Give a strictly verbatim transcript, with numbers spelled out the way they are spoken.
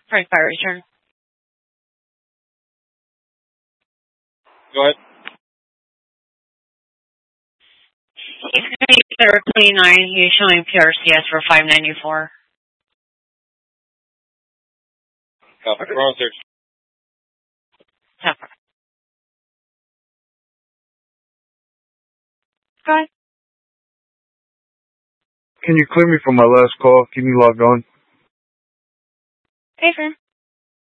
Frank Fire Return. Go ahead. He's going to be there twenty-nine. He's showing P R C S for five ninety-four. Copy. We're on search. Copy. Go ahead. Can you clear me from my last call? Keep me logged on. Hey, friend.